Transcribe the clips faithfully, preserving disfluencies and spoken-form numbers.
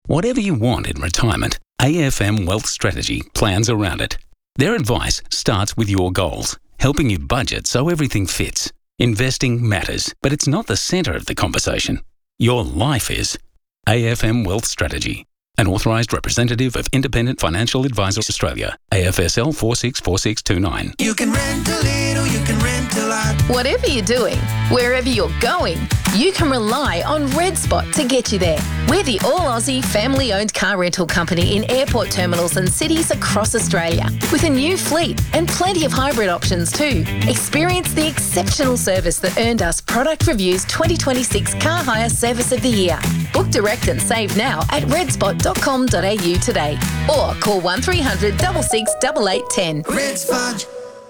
Whatever you want in retirement, A F M Wealth Strategy plans around it. Their advice starts with your goals, helping you budget so everything fits. Investing matters, but it's not the centre of the conversation. Your life is. A F M Wealth Strategy, an authorised representative of Independent Financial Advisors Australia, A F S L four six four six two nine. You can rent a little, you can rent a lot. Whatever you're doing, wherever you're going, you can rely on Red Spot to get you there. We're the all-Aussie family-owned car rental company in airport terminals and cities across Australia, with a new fleet and plenty of hybrid options too. Experience the exceptional service that earned us Product Review's twenty twenty-six Car Hire Service of the Year. Book direct and save now at red spot dot com dot a u today, or call one three hundred six six eight eight one zero. Red Spot.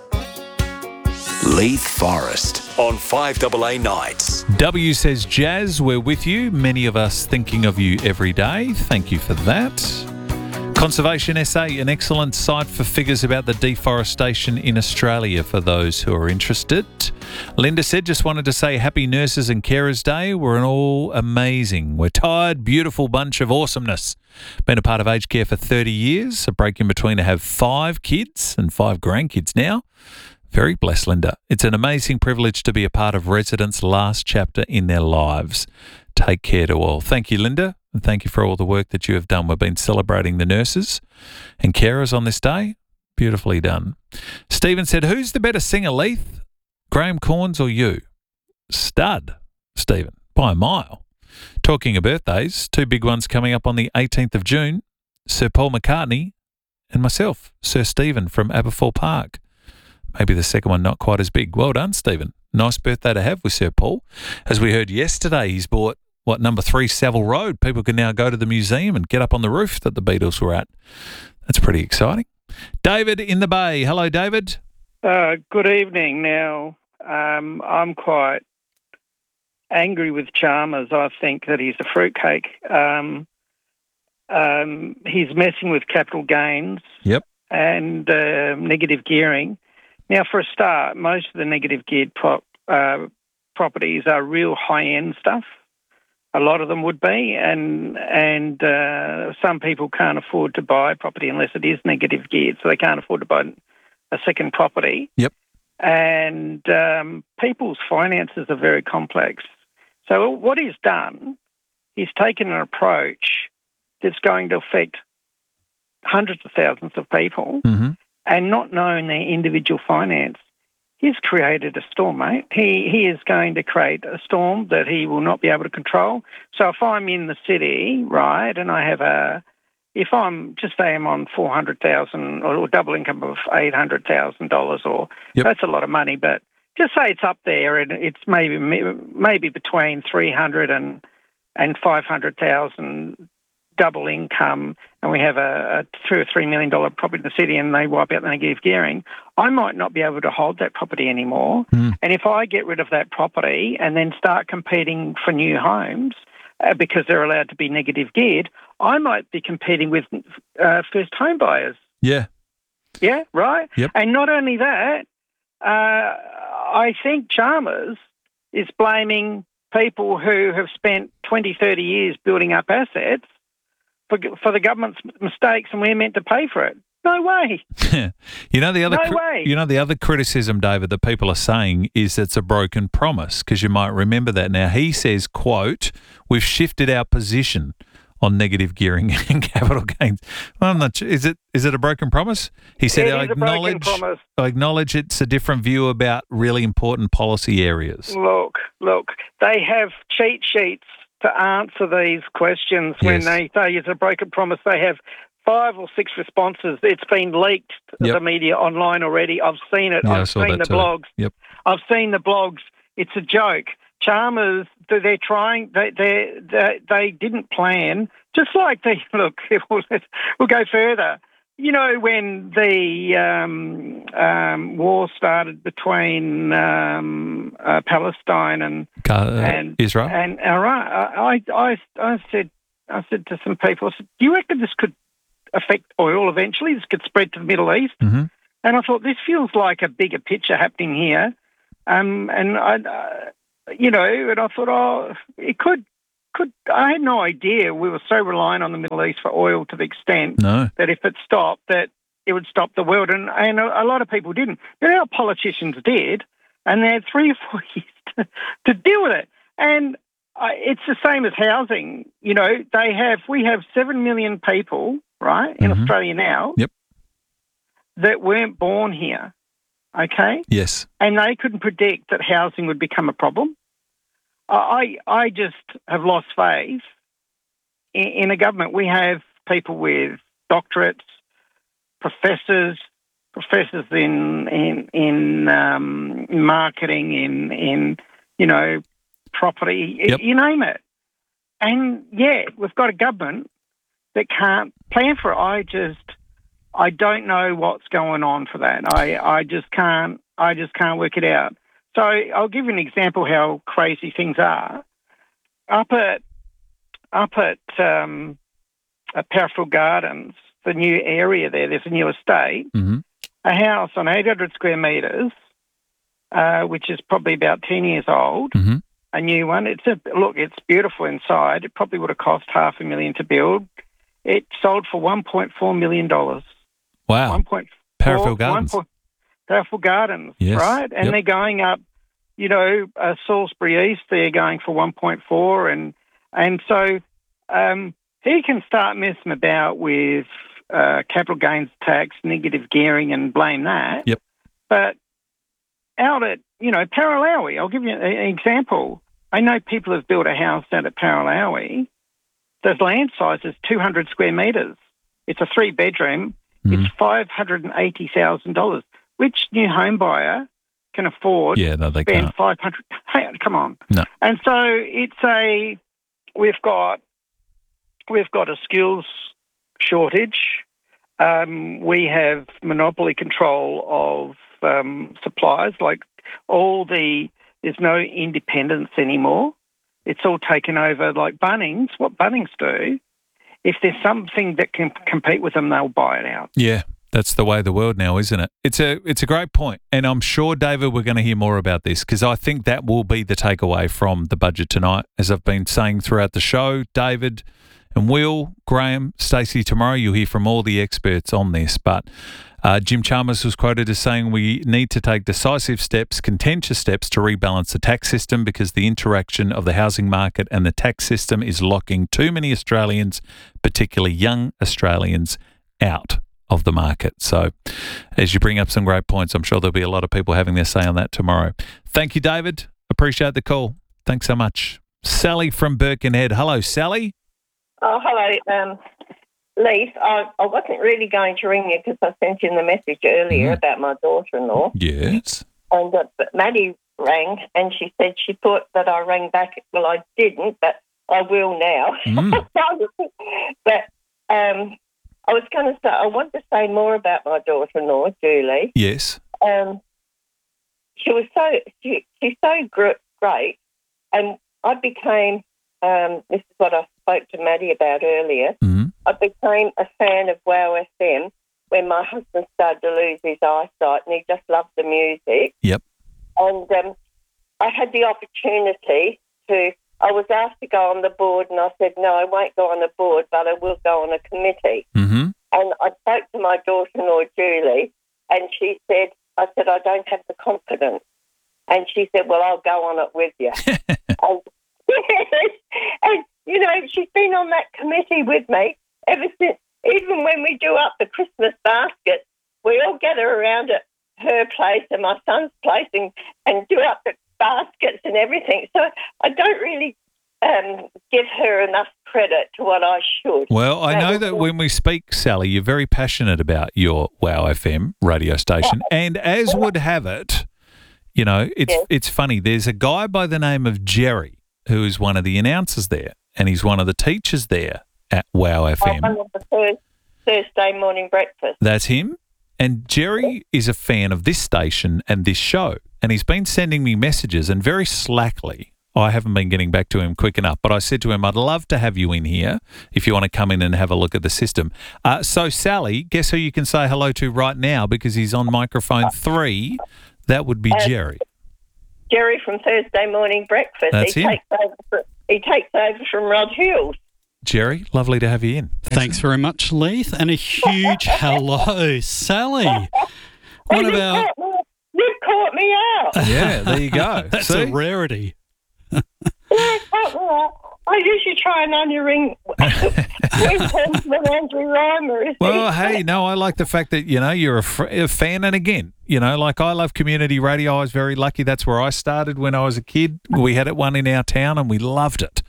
Leith Forest on five A A nights. W says, Jazz, we're with you. Many of us thinking of you every day. Thank you for that. Conservation S A, an excellent site for figures about the deforestation in Australia for those who are interested. Linda said, just wanted to say happy Nurses and Carers Day. We're all amazing. We're tired, beautiful bunch of awesomeness. Been a part of aged care for thirty years, a break in between to have five kids and five grandkids now. Very blessed, Linda. It's an amazing privilege to be a part of residents' last chapter in their lives. Take care to all. Thank you, Linda, and thank you for all the work that you have done. We've been celebrating the nurses and carers on this day. Beautifully done. Stephen said, who's the better singer, Leith? Graham Corns or you? Stud, Stephen, by a mile. Talking of birthdays, two big ones coming up on the eighteenth of June. Sir Paul McCartney and myself, Sir Stephen from Aberfoyle Park. Maybe the second one not quite as big. Well done, Stephen. Nice birthday to have with Sir Paul. As we heard yesterday, he's bought, what, number three Savile Road. People can now go to the museum and get up on the roof that the Beatles were at. That's pretty exciting. David in the Bay. Hello, David. Uh, good evening. Now, um, I'm quite angry with Chalmers. I think that he's a fruitcake. Um, um, he's messing with capital gains. Yep. And uh, negative gearing. Now, for a start, most of the negative geared prop, uh, properties are real high-end stuff. A lot of them would be, and and uh, some people can't afford to buy property unless it is negative geared, so they can't afford to buy a second property. Yep. And um, people's finances are very complex. So what he's done, he's taken an approach that's going to affect hundreds of thousands of people. Mm-hmm. And not knowing their individual finance, he's created a storm, mate. He he is going to create a storm that he will not be able to control. So if I'm in the city, right, and I have a, if I'm, just say I'm on four hundred thousand dollars or double income of eight hundred thousand dollars, or yep. That's a lot of money, but just say it's up there and it's maybe maybe between three hundred thousand dollars and, and five hundred thousand dollars double income, and we have a, a two or three million dollar property in the city, and they wipe out the negative gearing, I might not be able to hold that property anymore. Mm. And if I get rid of that property and then start competing for new homes uh, because they're allowed to be negative geared, I might be competing with uh, first home buyers. Yeah. Yeah, right. Yep. And not only that, uh, I think Chalmers is blaming people who have spent twenty, thirty years building up assets For, for the government's mistakes, and we're meant to pay for it. No way. you know the other. No way. You know the other criticism, David, that people are saying is it's a broken promise, because you might remember that. Now he says, "quote We've shifted our position on negative gearing and capital gains." Well, I'm not sure. Is it is it a broken promise? He said, It "I is a broken acknowledge. promise. I acknowledge it's a different view about really important policy areas." Look, look, they have cheat sheets to answer these questions. Yes. When they say it's a broken promise, they have five or six responses. It's been leaked to Yep. the media online already. I've seen it. Yeah, I I've saw seen that the too. blogs. Yep. I've seen the blogs. It's a joke. Chalmers, they're trying, they they they, they didn't plan, just like the, look, we'll, we'll go further. You know, when the um, um, war started between um, uh, Palestine and Uh, and Israel? and Iran, I, I I said I said to some people, I said, "Do you reckon this could affect oil eventually? This could spread to the Middle East?" Mm-hmm. And I thought, this feels like a bigger picture happening here. Um, and I, uh, you know, and I thought, oh, it could. could. I had no idea we were so reliant on the Middle East for oil to the extent No. that if it stopped, that it would stop the world. And, and a, a lot of people didn't. But our politicians did, and they had three or four years to, to deal with it. And uh, it's the same as housing. You know, they have. We have seven million people, right, in Mhm. Australia now. Yep. That weren't born here. Okay. Yes. And they couldn't predict that housing would become a problem. I I just have lost faith in, in a government. We have people with doctorates, professors, professors in in in um, marketing, in in you know property, Yep. you name it. And yeah, we've got a government that can't plan for it. I just I don't know what's going on for that. I, I just can't I just can't work it out. So I'll give you an example how crazy things are. Up at up at um, at Powerfield Gardens, the new area there, there's a new estate, Mm-hmm. a house on eight hundred square metres, uh, which is probably about ten years old, Mm-hmm. a new one. It's a look, it's beautiful inside. It probably would have cost half a million to build. It sold for one point four million dollars. Wow. One point Powerfield Gardens. Powerfield Gardens, Yes. right? And Yep. they're going up, you know, uh, Salisbury East, they're going for one point four. And and so um, he can start messing about with uh, capital gains tax, negative gearing, and blame that. Yep. But out at, you know, Paralawi, I'll give you an example. I know people have built a house out at Paralawi. The land size is two hundred square metres. It's a three-bedroom. Mhm. It's five hundred eighty thousand dollars. Which new home buyer can afford Yeah, no, they to spend can't. five hundred? Hey, come on. No. And so it's a we've got we've got a skills shortage. Um, we have monopoly control of um, suppliers. Like all the there's no independence anymore. It's all taken over. Like Bunnings, what Bunnings do, if there's something that can compete with them, they'll buy it out. Yeah, that's the way of the world now, isn't it? It's a it's a great point. And I'm sure, David, we're going to hear more about this because I think that will be the takeaway from the budget tonight. As I've been saying throughout the show, David and Will, Graham, Stacey, tomorrow you'll hear from all the experts on this. But uh, Jim Chalmers was quoted as saying we need to take decisive steps, contentious steps to rebalance the tax system because the interaction of the housing market and the tax system is locking too many Australians, particularly young Australians, out of the market. So as you bring up some great points, I'm sure there'll be a lot of people having their say on that tomorrow. Thank you, David. Appreciate the call. Thanks so much. Sally from Birkenhead. Hello, Sally. Oh, hello, um, Leith. I, I wasn't really going to ring you because I sent you the message earlier Mhm. about my daughter-in-law. Yes. And uh, but Maddie rang and she said she thought that I rang back. Well, I didn't, but I will now. Mm. But um, I was going to say, I want to say more about my daughter-in-law, Julie. Yes. Um, she was so, she, she's so gr- great. And I became, um, this is what I spoke to Maddie about earlier, Mm. I became a fan of Wow F M when my husband started to lose his eyesight and he just loved the music. Yep. And um, I had the opportunity to, I was asked to go on the board and I said, no, I won't go on the board, but I will go on a committee. Mm-hmm. And I spoke to my daughter-in-law, Julie, and she said, I said, I don't have the confidence. And she said, well, I'll go on it with you. and, and, you know, she's been on that committee with me ever since. Even when we do up the Christmas basket, we all gather around at her place and my son's place and, and do up the baskets and everything. So I don't really um, give her enough credit to what I should. Well, I That know was that all. when we speak, Sally, you're very passionate about your Wow F M radio station. And as would have it, you know, it's Yes. it's funny. There's a guy by the name of Jerry who is one of the announcers there and he's one of the teachers there at Wow F M. One of the Thurs- Thursday morning breakfast. That's him. And Jerry is a fan of this station and this show. And he's been sending me messages and very slackly, I haven't been getting back to him quick enough, but I said to him, I'd love to have you in here if you want to come in and have a look at the system. Uh, so, Sally, guess who you can say hello to right now because he's on microphone three? That would be Uh, Jerry. Jerry from Thursday morning breakfast. That's he him. takes over for, he takes over from Rod Hills. Jerry, lovely to have you in. Thanks very much, Leith, and a huge hello, Sally. One of you've, our caught me, you've caught me out. Yeah, there you go. that's See? a rarity. Yeah, caught me out. I usually try and only ring weekends when Andrew Reimer is Well, here. hey, no, I like the fact that, you know, you're a, fr- a fan. And again, you know, like I love community radio. I was very lucky. That's where I started when I was a kid. We had it one in our town and we loved it.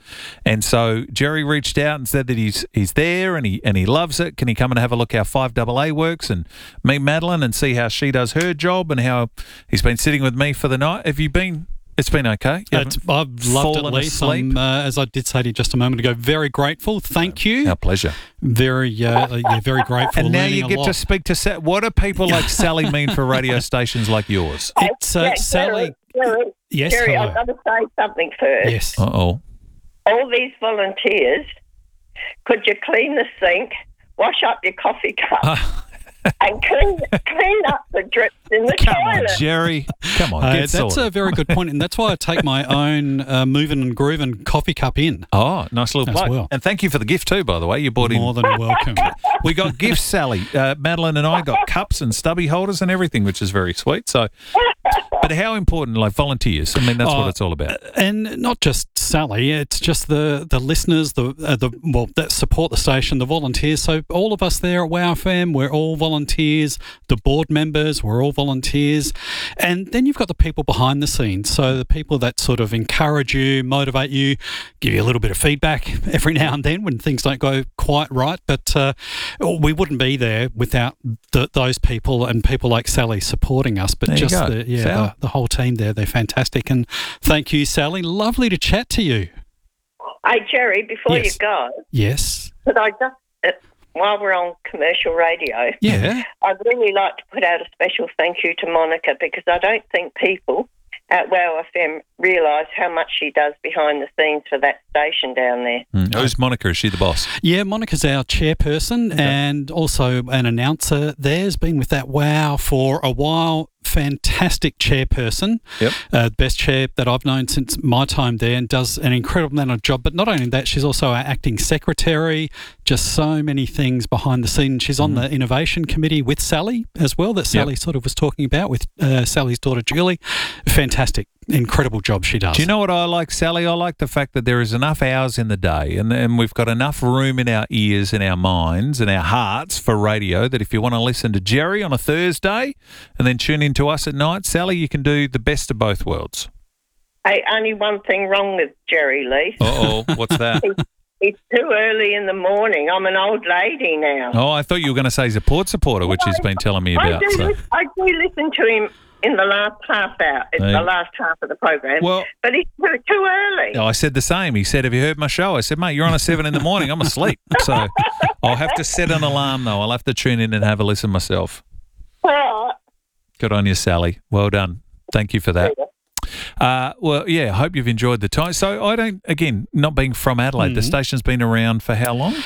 And so Jerry reached out and said that he's he's there and he and he loves it. Can he come and have a look how five A A works and meet Madeline and see how she does her job and how he's been sitting with me for the night? Have you been... It's been okay. You It's, I've loved it, fallen Leith. asleep? I'm, uh, as I did say to you just a moment ago, very grateful. Thank you. Our pleasure. Very, uh, yeah, very grateful. And now Learning you a get lot. to speak to Sa- what do people like Sally mean for radio stations like yours? It's uh, Yeah, Sally. Jerry, Jerry, Yes, Jerry, hello. I've got to say something first. Yes. Uh oh. All these volunteers, could you clean the sink, wash up your coffee cup, and clean clean up the drips in the Come on, toilet? Jerry. Come on, Uh, get that's sorted. a very good point, and that's why I take my own uh, moving and grooving coffee cup in. Oh, nice little As plug. well. And thank you for the gift too, by the way. You bought More in. than welcome. We got gifts, Sally. Uh, Madeline and I got cups and stubby holders and everything, which is very sweet. So, but how important, like volunteers? I mean, that's Oh, what it's all about. And not just Sally, it's just the the listeners, the uh, the well that support the station, the volunteers. So all of us there at Wow F M, we're all volunteers. The board members, we're all volunteers, and then you've got the people behind the scenes. So the people that sort of encourage you, motivate you, give you a little bit of feedback every now and then when things don't go quite right. But uh, we wouldn't be there without the, those people and people like Sally supporting us. But There you just go. the yeah, Sal. the, the whole team there, they're fantastic. And thank you, Sally. Lovely to chat to you. Hey, Jerry, before Yes. you go, Yes. could I just, uh, while we're on commercial radio, Yeah. I'd really like to put out a special thank you to Monica, because I don't think people at Wow F M realise how much she does behind the scenes for that station down there. Mm. Who's Monica? Is she the boss? Yeah, Monica's our chairperson and also an announcer there. Has been with that Wow for a while. Fantastic chairperson. Yep. Uh, best chair that I've known since my time there, and does an incredible amount of job. But not only that, she's also our acting secretary. Just so many things behind the scenes. She's on Mm-hmm. the innovation committee with Sally as well, that Sally sort of was talking about with uh, Sally's daughter Julie. Fantastic, incredible job she does. Do you know what I like, Sally? I like the fact that there is enough hours in the day and, and we've got enough room in our ears and our minds and our hearts for radio that if you want to listen to Jerry on a Thursday and then tune in to us at night, Sally, you can do the best of both worlds. Hey, only one thing wrong with Jerry Lee. Uh-oh, what's that? It's too early in the morning. I'm an old lady now. Oh, I thought you were going to say he's a Port supporter, which he's been telling me I about. do, So. lis- I do listen to him in the last half hour, in Hey. the last half of the program. Well- but it's too, too early. I said the same. He said, have you heard my show? I said, mate, you're on at seven in the morning. I'm asleep. So I'll have to set an alarm, though. I'll have to tune in and have a listen myself. Well, Good on you, Sally. Well done. Thank you for that. Uh, well, yeah, I hope you've enjoyed the time. So I don't, again, not being from Adelaide, Mm-hmm. the station's been around for how long?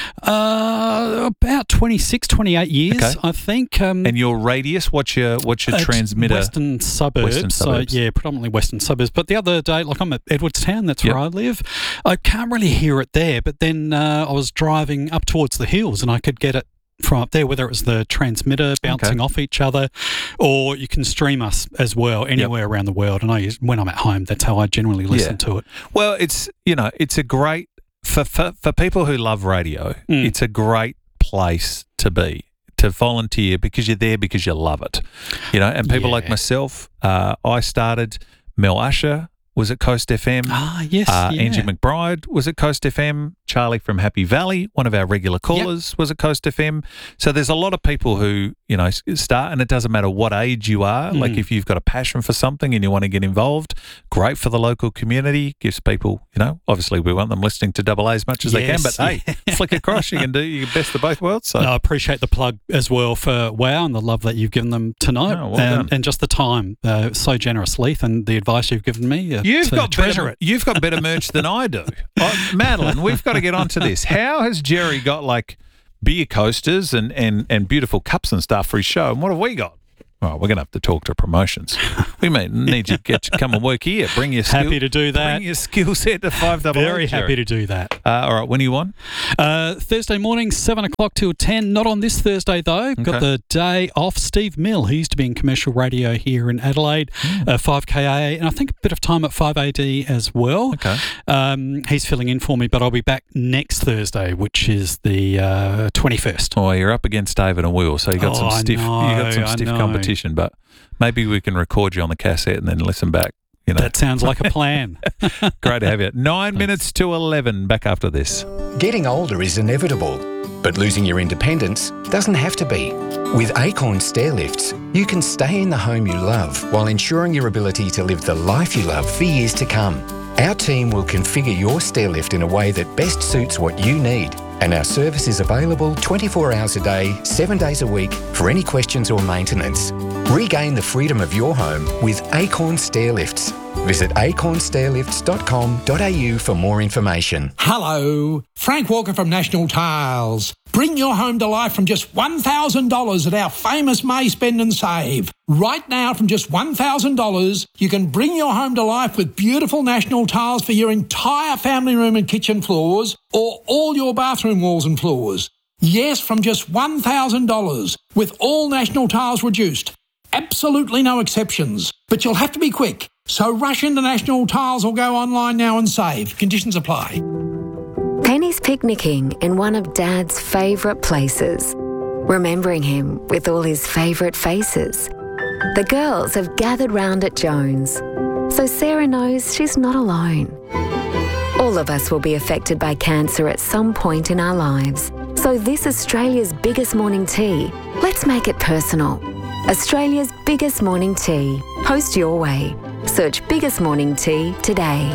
Uh, about twenty-six, twenty-eight years, Okay. I think. Um, And your radius, what's your what's your it's transmitter? Western suburbs. Western suburbs. So, yeah, predominantly western suburbs. But the other day, like I'm at Edwardstown, that's Yep. where I live. I can't really hear it there. But then uh, I was driving up towards the hills and I could get it from up there, whether it was the transmitter bouncing Okay. off each other, or you can stream us as well anywhere around the world. And I use, when I'm at home, that's how I generally listen Yeah. to it. Well, it's, you know, it's a great, for, for, for people who love radio, Mm. it's a great place to be, to volunteer because you're there because you love it. You know, and people like Yeah. myself, uh, I started, Mel Usher was at Coast F M. Ah, yes. Uh, yeah. Angie McBride was at Coast F M. Charlie from Happy Valley, one of our regular callers, was at Coast F M. So there's a lot of people who, you know, s- start, and it doesn't matter what age you are. Like Mm. if you've got a passion for something and you want to get involved, great for the local community. Gives people, you know, obviously we want them listening to Double A as much as they can, Yes, but hey, flick across, you can do your best of both worlds. So No, I appreciate the plug as well for Wow and the love that you've given them tonight, Oh, well and, done. and just the time. Uh, so generous, Leith, and the advice you've given me. Uh, You've to got treasure better, it. You've got better merch than I do. Oh, Madeline, we've got to get onto this. How has Jerry got like beer coasters and, and, and beautiful cups and stuff for his show? And what have we got? Oh, we're going to have to talk to promotions. We may need you to get to come and work here. Bring your skill, Happy to do that. Bring your skill set to five double eight. Very happy to do that. Uh, all right, when are you on? Uh, Thursday morning, seven o'clock till ten. Not on this Thursday, though. Okay. Got the day off. Steve Mill, he used to be in commercial radio here in Adelaide, mm. uh, five K A, and I think a bit of time at five A D as well. Okay. Um, he's filling in for me, but I'll be back next Thursday, which is the uh, twenty-first. Oh, you're up against David and Will, so you got Oh, some I stiff, know, you got some I stiff know. competition. But maybe we can record you on the cassette and then listen back. You know, That sounds like a plan. great to have you. Nine minutes to eleven. Back after this. Getting older is inevitable, but losing your independence doesn't have to be. With Acorn Stairlifts, you can stay in the home you love while ensuring your ability to live the life you love for years to come. Our team will configure your stairlift in a way that best suits what you need, and our service is available twenty-four hours a day, seven days a week for any questions or maintenance. Regain the freedom of your home with Acorn Stairlifts. Visit acorn stairlifts dot com dot a u for more information. Hello, Frank Walker from National Tiles. Bring your home to life from just one thousand dollars at our famous May Spend and Save. Right now, from just one thousand dollars, you can bring your home to life with beautiful National Tiles for your entire family room and kitchen floors, or all your bathroom walls and floors. Yes, from just one thousand dollars, with all National Tiles reduced. Absolutely no exceptions. But you'll have to be quick. So rush into National Tiles or go online now and save. Conditions apply. Penny's picnicking in one of Dad's favourite places, remembering him with all his favourite faces. The girls have gathered round at Jones, so Sarah knows she's not alone. All of us will be affected by cancer at some point in our lives. So this Australia's biggest morning tea, let's make it personal. Australia's biggest morning tea. Post your way. Search Biggest Morning Tea today.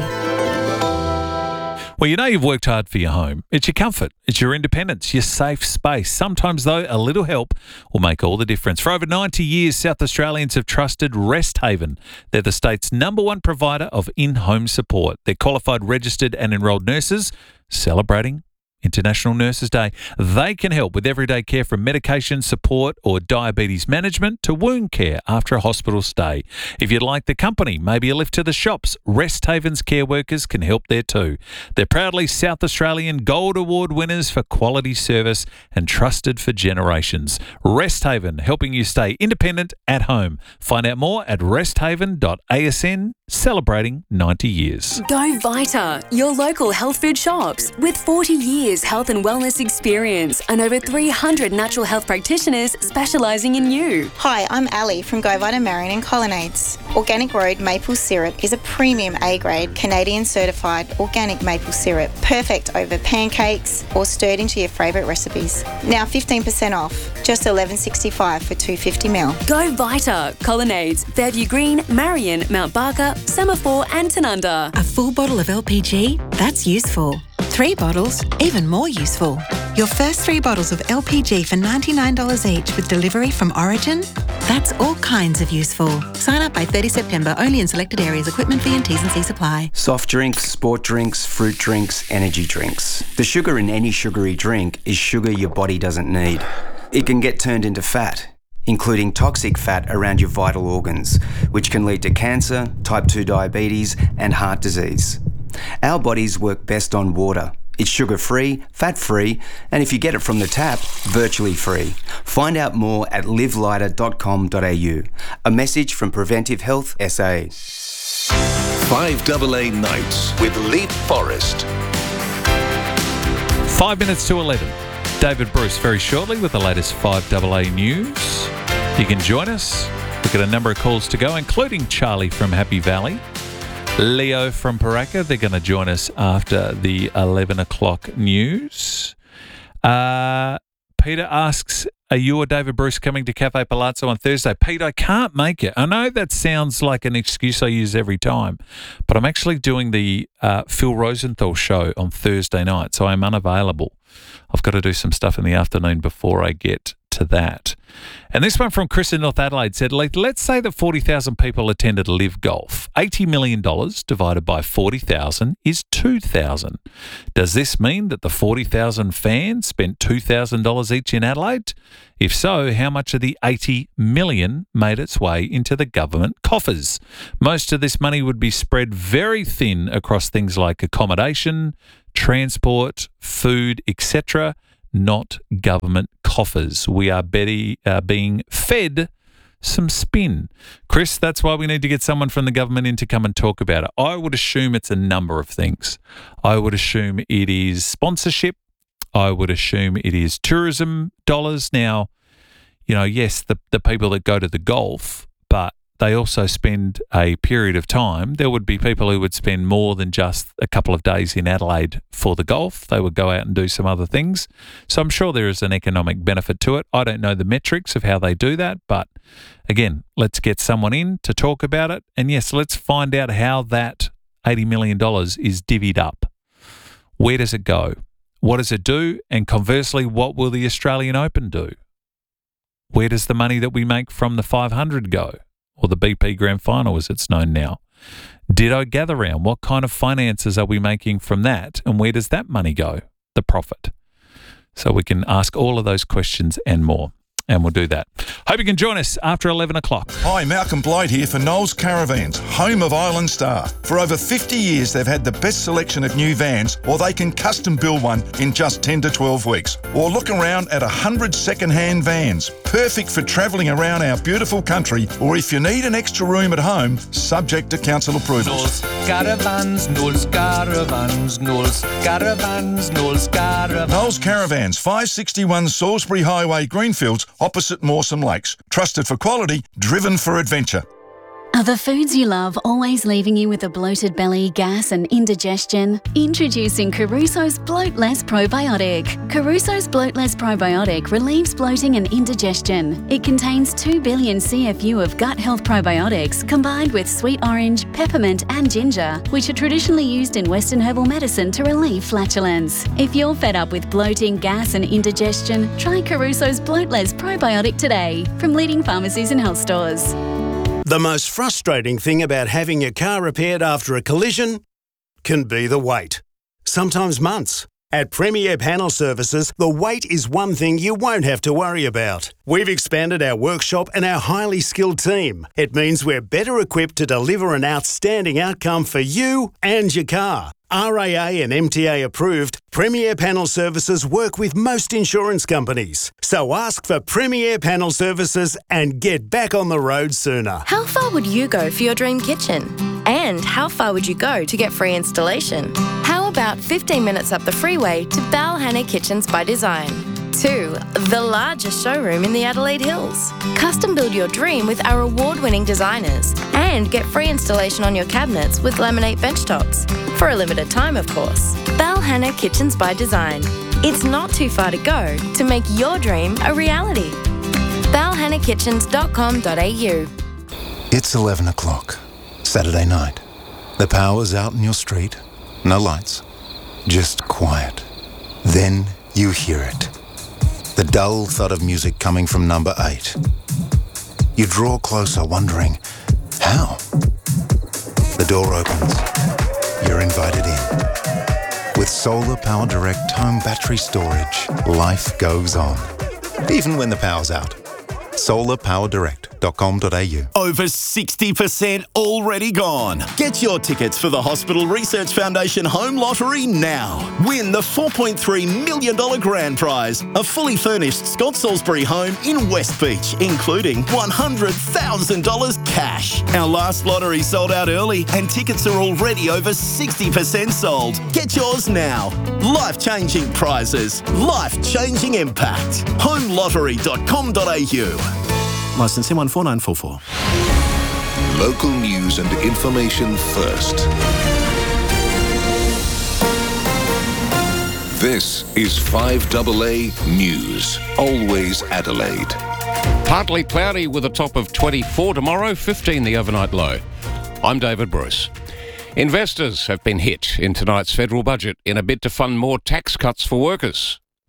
Well, you know you've worked hard for your home. It's your comfort. It's your independence, your safe space. Sometimes, though, a little help will make all the difference. For over ninety years, South Australians have trusted Rest Haven. They're the state's number one provider of in-home support. They're qualified, registered and enrolled nurses celebrating International Nurses Day. They can help with everyday care from medication support or diabetes management to wound care after a hospital stay. If you'd like the company, maybe a lift to the shops, Rest Haven's care workers can help there too. They're proudly South Australian Gold Award winners for quality service and trusted for generations. Rest Haven, helping you stay independent at home. Find out more at rest haven dot a s n, celebrating ninety years. Go Vita, your local health food shops. With forty years health and wellness experience and over three hundred natural health practitioners specialising in you. Hi, I'm Ali from Go Vita Marion and Colonnades. Organic Road maple syrup is a premium A-grade Canadian certified organic maple syrup, perfect over pancakes or stirred into your favourite recipes. Now fifteen percent off, just eleven sixty-five for two hundred fifty millilitres. Go Vita, Colonnades, Fairview Green, Marion, Mount Barker, Semaphore and Tanunda. A full bottle of L P G? That's useful. Three bottles? Even more useful. Your first three bottles of L P G for ninety-nine dollars each with delivery from Origin? That's all kinds of useful. Sign up by thirtieth September, only in selected areas. Equipment fee and T's and C's apply. Soft drinks, sport drinks, fruit drinks, energy drinks. The sugar in any sugary drink is sugar your body doesn't need. It can get turned into fat, including toxic fat around your vital organs, which can lead to cancer, type two diabetes and heart disease. Our bodies work best on water. It's sugar-free, fat-free, and if you get it from the tap, virtually free. Find out more at live lighter dot com dot a u. A message from Preventive Health S A. five double A Nights with Lee Forrest. Five minutes to eleven. David Bruce very shortly with the latest five double A news. You can join us. We've got a number of calls to go, including Charlie from Happy Valley. Leo from Paraka, they're going to join us after the eleven o'clock news. Uh, Peter asks, are you or David Bruce coming to Cafe Palazzo on Thursday? Pete, I can't make it. I know that sounds like an excuse I use every time, but I'm actually doing the uh, Phil Rosenthal show on Thursday night, so I'm unavailable. I've got to do some stuff in the afternoon before I get to to that. And this one from Chris in North Adelaide said, let's say that forty thousand people attended Live Golf. eighty million dollars divided by forty thousand is two thousand. Does this mean that the forty thousand fans spent two thousand dollars each in Adelaide? If so, how much of the eighty million dollars made its way into the government coffers? Most of this money would be spread very thin across things like accommodation, transport, food, et cetera, not government coffers. We are Betty, uh, being fed some spin. Chris, that's why we need to get someone from the government in to come and talk about it. I would assume it's a number of things. I would assume it is sponsorship. I would assume it is tourism dollars. Now, you know, yes, the, the people that go to the golf, but they also spend a period of time. There would be people who would spend more than just a couple of days in Adelaide for the golf. They would go out and do some other things. So I'm sure there is an economic benefit to it. I don't know the metrics of how they do that, but again, let's get someone in to talk about it. And yes, let's find out how that eighty million dollars is divvied up. Where does it go? What does it do? And conversely, what will the Australian Open do? Where does the money that we make from the five hundred go? Or the B P Grand Final as it's known now. Ditto Gather Round. What kind of finances are we making from that? And where does that money go? The profit. So we can ask all of those questions and more. And we'll do that. Hope you can join us after eleven o'clock. Hi, Malcolm Blight here for Knowles Caravans, home of Island Star. For over fifty years, they've had the best selection of new vans, or they can custom build one in just ten to twelve weeks. Or look around at one hundred second-hand vans, perfect for travelling around our beautiful country, or if you need an extra room at home, subject to council approvals. Knowles Caravans, Knowles Caravans, Knowles Caravans, Knowles Caravans. Knowles Caravans, five sixty-one Salisbury Highway, Greenfields, opposite Mawson Lakes. Trusted for quality, driven for adventure. Are the foods you love always leaving you with a bloated belly, gas and indigestion? Introducing Caruso's Bloat Less Probiotic. Caruso's Bloat Less Probiotic relieves bloating and indigestion. It contains two billion C F U of gut health probiotics combined with sweet orange, peppermint and ginger, which are traditionally used in Western herbal medicine to relieve flatulence. If you're fed up with bloating, gas and indigestion, try Caruso's Bloat Less Probiotic today from leading pharmacies and health stores. The most frustrating thing about having your car repaired after a collision can be the wait. Sometimes months. At Premier Panel Services, the wait is one thing you won't have to worry about. We've expanded our workshop and our highly skilled team. It means we're better equipped to deliver an outstanding outcome for you and your car. R A A and M T A approved, Premier Panel Services work with most insurance companies. So ask for Premier Panel Services and get back on the road sooner. How far would you go for your dream kitchen? And how far would you go to get free installation? How about fifteen minutes up the freeway to Balhanna Kitchens by Design? Two, the largest showroom in the Adelaide Hills. Custom build your dream with our award-winning designers and get free installation on your cabinets with laminate benchtops. For a limited time, of course. Balhanna Kitchens by Design. It's not too far to go to make your dream a reality. balhanna kitchens dot com dot a u. It's eleven o'clock, Saturday night. The power's out in your street. No lights. Just quiet. Then you hear it. The dull thud of music coming from number eight. You draw closer, wondering, how? The door opens. You're invited in. With Solar Power Direct home battery storage, life goes on. Even when the power's out. solar power direct dot com dot a u. Over sixty percent already gone. Get your tickets for the Hospital Research Foundation Home Lottery now. Win the four point three million dollars grand prize, a fully furnished Scott Salisbury home in West Beach, including one hundred thousand dollars cash. Our last lottery sold out early and tickets are already over sixty percent sold. Get yours now. Life-changing prizes. Life-changing impact. home lottery dot com dot a u. Licence one four nine four four. Local news and information first. This is five A A News. Always Adelaide. Partly cloudy with a top of twenty-four tomorrow, fifteen the overnight low. I'm David Bruce. Investors have been hit in tonight's federal budget in a bid to fund more tax cuts for workers.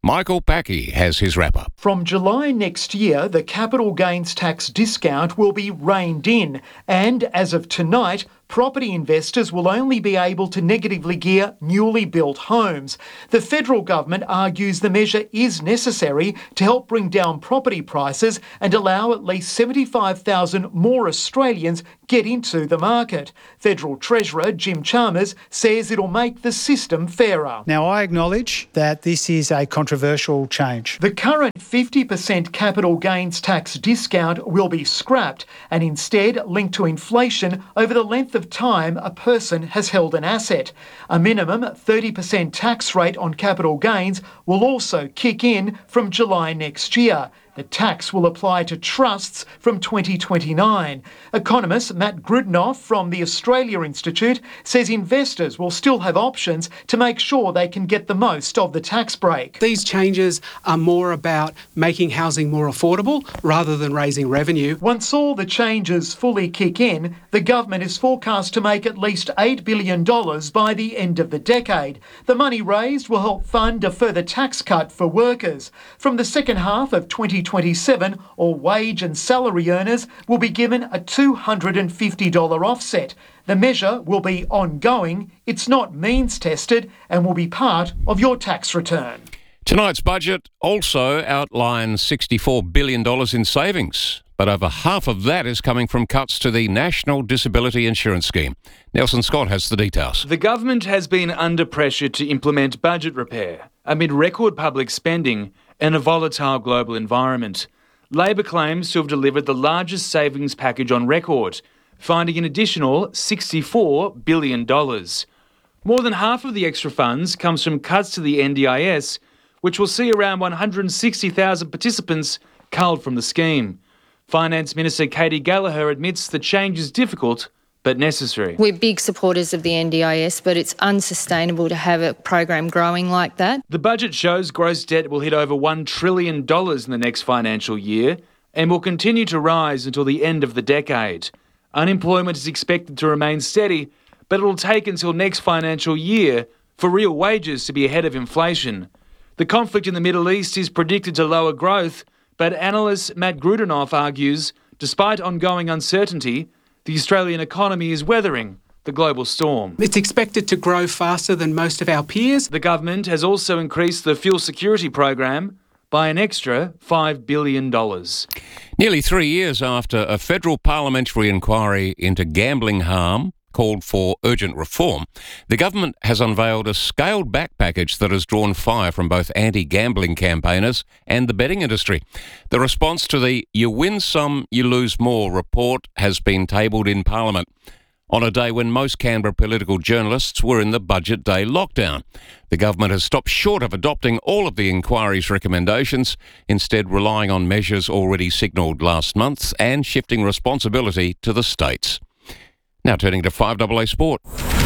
Michael Packy has his wrap-up. From July next year, the capital gains tax discount will be reined in, and as of tonight, property investors will only be able to negatively gear newly built homes. The federal government argues the measure is necessary to help bring down property prices and allow at least seventy-five thousand more Australians get into the market. Federal Treasurer Jim Chalmers says it'll make the system fairer. Now, I acknowledge that this is a controversial change. The current fifty percent capital gains tax discount will be scrapped and instead linked to inflation over the length of time a person has held an asset. A minimum thirty percent tax rate on capital gains will also kick in from July next year. The tax will apply to trusts from twenty twenty-nine. Economist Matt Grudnoff from the Australia Institute says investors will still have options to make sure they can get the most of the tax break. These changes are more about making housing more affordable rather than raising revenue. Once all the changes fully kick in, the government is forecast to make at least eight billion dollars by the end of the decade. The money raised will help fund a further tax cut for workers. From the second half of twenty twenty-seven, all wage and salary earners will be given a two hundred fifty dollars offset. The measure will be ongoing, it's not means tested, and will be part of your tax return. Tonight's budget also outlines sixty-four billion dollars in savings, but over half of that is coming from cuts to the National Disability Insurance Scheme. Nelson Scott has the details. The government has been under pressure to implement budget repair amid record public spending and a volatile global environment. Labor claims to have delivered the largest savings package on record, finding an additional sixty-four billion dollars. More than half of the extra funds comes from cuts to the N D I S, which will see around one hundred sixty thousand participants culled from the scheme. Finance Minister Katie Gallagher admits the change is difficult but necessary. We're big supporters of the N D I S, but it's unsustainable to have a program growing like that. The budget shows gross debt will hit over one trillion dollars in the next financial year and will continue to rise until the end of the decade. Unemployment is expected to remain steady, but it will take until next financial year for real wages to be ahead of inflation. The conflict in the Middle East is predicted to lower growth, but analyst Matt Grudnoff argues, despite ongoing uncertainty, the Australian economy is weathering the global storm. It's expected to grow faster than most of our peers. The government has also increased the fuel security program by an extra five billion dollars. Nearly three years after a federal parliamentary inquiry into gambling harm called for urgent reform, the government has unveiled a scaled-back package that has drawn fire from both anti-gambling campaigners and the betting industry. The response to the You Win Some, You Lose More report has been tabled in Parliament on a day when most Canberra political journalists were in the budget day lockdown. The government has stopped short of adopting all of the inquiry's recommendations, instead relying on measures already signalled last month and shifting responsibility to the states. Now turning to five A A Sport.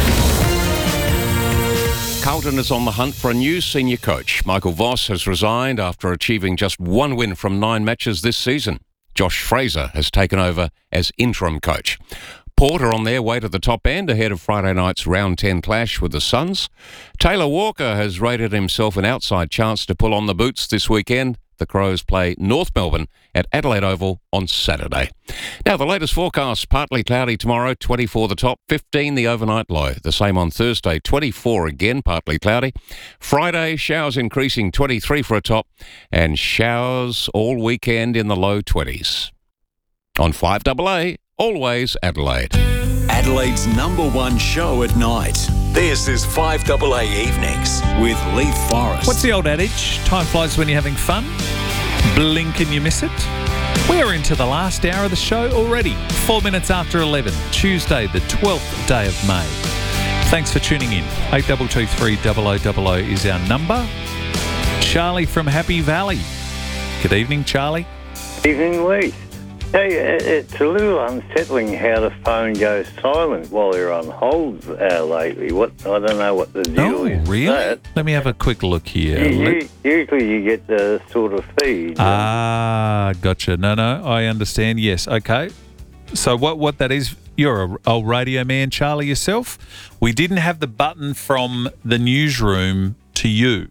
Carlton is on the hunt for a new senior coach. Michael Voss has resigned after achieving just one win from nine matches this season. Josh Fraser has taken over as interim coach. Port are on their way to the top end ahead of Friday night's round ten clash with the Suns. Taylor Walker has rated himself an outside chance to pull on the boots this weekend. The Crows play North Melbourne at Adelaide Oval on Saturday. Now, the latest forecast, partly cloudy tomorrow, twenty-four the top, fifteen the overnight low. The same on Thursday, twenty-four again, partly cloudy. Friday, showers increasing, twenty-three for a top, and showers all weekend in the low twenties. On five A A, always Adelaide. Adelaide's number one show at night. This is five A A Evenings with Leith Forrest. What's the old adage? Time flies when you're having fun. Blink and you miss it. We're into the last hour of the show already. Four minutes after eleven, Tuesday, the twelfth day of May. Thanks for tuning in. eight two two three double oh double oh is our number. Charlie from Happy Valley. Good evening, Charlie. Evening, Leith. Hey, it's a little unsettling how the phone goes silent while you're on hold uh, lately. What I don't know what the deal oh, is. Oh, really? That. Let me have a quick look here. You, Let... you, usually you get the sort of feed. Ah, gotcha. No, no, I understand. Yes, okay. So what, what that is, you're an old radio man, Charlie, yourself. We didn't have the button from the newsroom to you.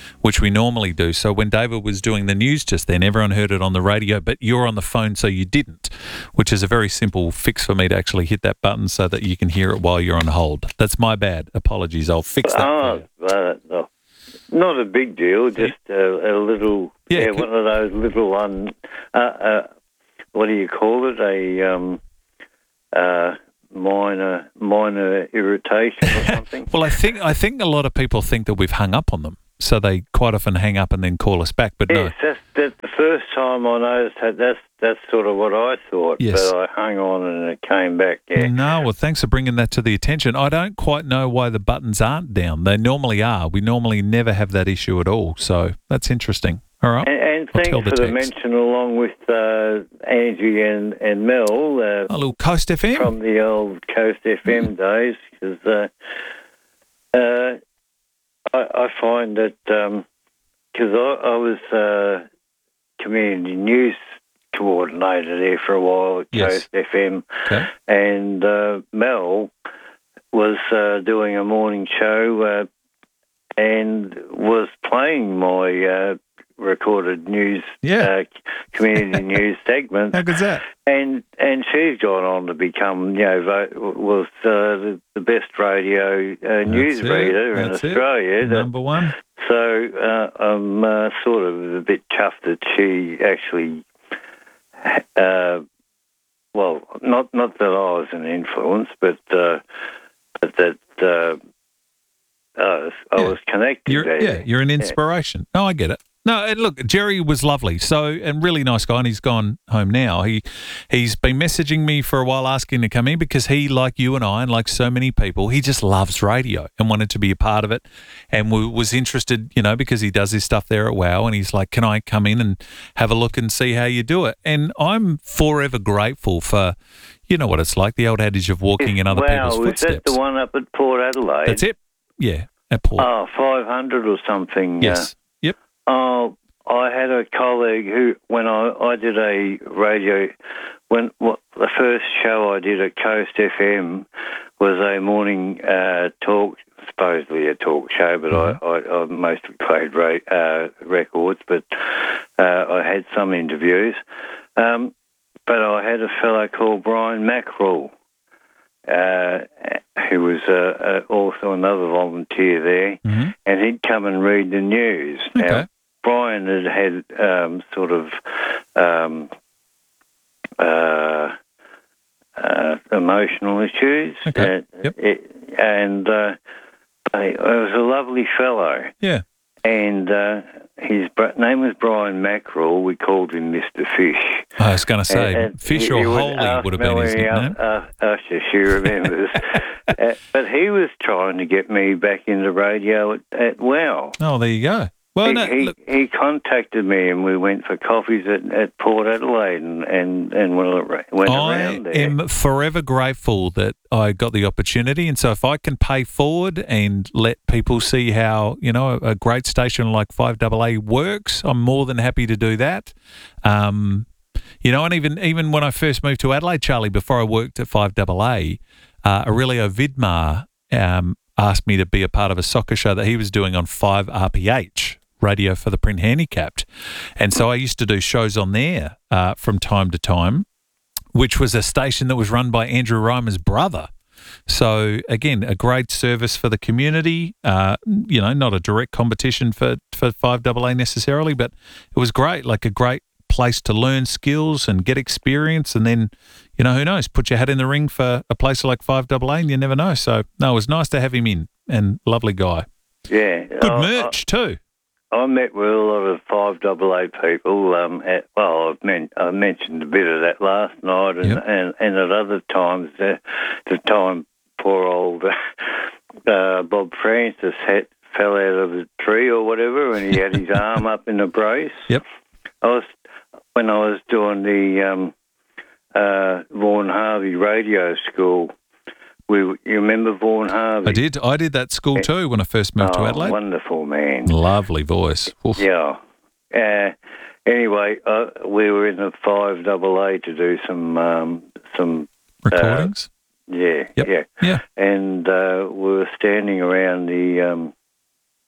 which we normally do. So when David was doing the news just then, everyone heard it on the radio, but you're on the phone, so you didn't, which is a very simple fix for me to actually hit that button so that you can hear it while you're on hold. That's my bad. Apologies. I'll fix that. Oh, uh, no. Not a big deal, just a, a little, yeah, yeah one of those little, un, uh, uh, what do you call it, a um, uh, minor minor irritation or something. Well, I think I think a lot of people think that we've hung up on them, so they quite often hang up and then call us back, but yes, no. that's, that's the first time I noticed that. That's, that's sort of what I thought, Yes. but I hung on and it came back, yeah. No, well, thanks for bringing that to the attention. I don't quite know why the buttons aren't down. They normally are. We normally never have that issue at all, so that's interesting. All right. And, and I'll thanks tell the for the text. mention along with uh, Angie and, and Mel. Uh, A little Coast F M. From the old Coast F M days, because uh, uh, I, I find that, because I, I was uh, community news coordinator there for a while at Yes. Coast F M, Okay. and uh, Mel was uh, doing a morning show uh, and was playing my uh, recorded news, Yeah. uh, community news segment. How good's that? And and she's gone on to become, you know, vote, was uh, the, the best radio uh, news That's it. reader in That's it. Australia. Number one. So uh, I'm uh, sort of a bit chuffed that she actually, uh, well, not not that I was an influence, but uh, but that uh, I was, I was connected You're, there. yeah, you're an inspiration. No, I get it. No, and look, Jerry was lovely. So, and really nice guy, and he's gone home now. He, he's been messaging me for a while asking to come in because he, like you and I, and like so many people, he just loves radio and wanted to be a part of it, and we, was interested, you know, because he does his stuff there at WOW, and he's like, can I come in and have a look and see how you do it? And I'm forever grateful for, you know what it's like, the old adage of walking in other Wow, people's was footsteps. that the one up at Port Adelaide? That's it. Yeah, at Port. Oh, five hundred or something. Yes. Uh, Yep. Oh, I had a colleague who, when I, I did a radio, when what, the first show I did at Coast F M was a morning uh, talk, supposedly a talk show, but mm-hmm. I, I, I mostly played ra- uh, records, but uh, I had some interviews. Um, but I had a fellow called Brian Mackerel, uh, who was uh, uh, also another volunteer there, mm-hmm. and he'd come and read the news. Okay. Now, Brian had had um, sort of um, uh, uh, emotional issues, Okay. uh, Yep. it, and uh, he was a lovely fellow. Yeah. And uh, his br- name was Brian Mackerel. We called him Mister Fish. I was going to say, And- and Fish he- or he would Holy ask would have been his Melanie nickname. Uh, uh, she remembers. uh, but he was trying to get me back into radio at, at WOW. Oh, there you go. Well, he, no, he, look, he contacted me and we went for coffees at, at Port Adelaide and, and, and went, went I around there. am forever grateful that I got the opportunity. And so if I can pay forward and let people see how, you know, a, a great station like five double A works, I'm more than happy to do that. Um, you know, and even even when I first moved to Adelaide, Charlie, before I worked at five double A, uh, Aurelio Vidmar um, asked me to be a part of a soccer show that he was doing on five R P H, Radio for the Print Handicapped. And so I used to do shows on there uh, from time to time, which was a station that was run by Andrew Reimer's brother. So, again, a great service for the community, uh, you know, not a direct competition for, for five double A necessarily, but it was great, like a great place to learn skills and get experience, and then, you know, who knows, put your hat in the ring for a place like five double A and you never know. So, no, it was nice to have him in, and lovely guy. Yeah. Good I- merch too. I met with a lot of five double A people. Um, at, well, I've men- I mentioned a bit of that last night, and, Yep. and, and at other times, uh, the time poor old uh, Bob Francis had, fell out of a tree or whatever, and he had his arm up in a brace. Yep. I was when I was doing the um, uh, Vaughan Harvey radio school. We, you remember Vaughan Harvey? I did. I did that school too when I first moved oh, to Adelaide. Wonderful man. Lovely voice. Oof. Yeah. Uh, anyway, uh, we were in the five double A to do some um, some Recordings? Uh, yeah, Yep. yeah, Yeah. And uh, we were standing around the um,